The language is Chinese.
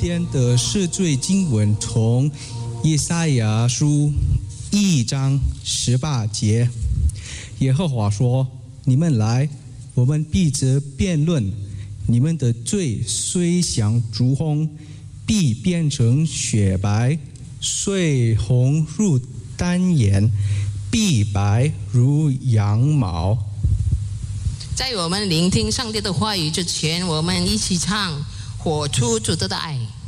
天的赦罪经文从以赛亚书1章18节，耶和华说：“你们来，我们彼此辩论。你们的罪虽像朱红，必变成雪白；虽红如丹颜，必白如羊毛。” 在我们聆听上帝的话语之前，我们一起唱《活出主的爱》。